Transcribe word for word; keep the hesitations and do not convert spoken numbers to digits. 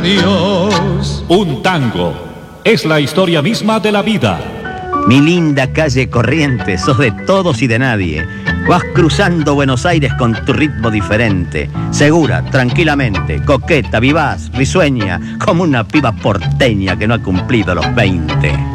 Dios. Un tango es la historia misma de la vida. Mi linda calle Corrientes, sos de todos y de nadie. Vas cruzando Buenos Aires con tu ritmo diferente. Segura, tranquilamente, coqueta, vivaz, risueña, como una piba porteña que no ha cumplido los veinte.